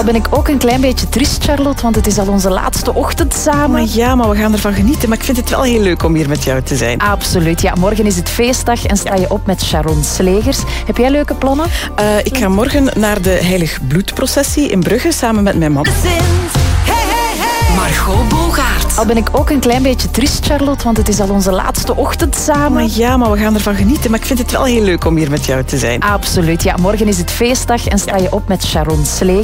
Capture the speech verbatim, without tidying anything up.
Al ben ik ook een klein beetje triest, Charlotte, want het is al onze laatste ochtend samen. Maar ja, maar we gaan ervan genieten. Maar ik vind het wel heel leuk om hier met jou te zijn. Absoluut. Ja, morgen is het feestdag en sta je op met Sharon Slegers. Heb jij leuke plannen? Uh, ik ga morgen naar de Heilig Bloedprocessie in Brugge samen met mijn man. Margot Bogaert. Al ben ik ook een klein beetje triest, Charlotte, want het is al onze laatste ochtend samen. Maar ja, maar we gaan ervan genieten. Maar ik vind het wel heel leuk om hier met jou te zijn. Absoluut. Ja, morgen is het feestdag en sta je op met Sharon Slegers.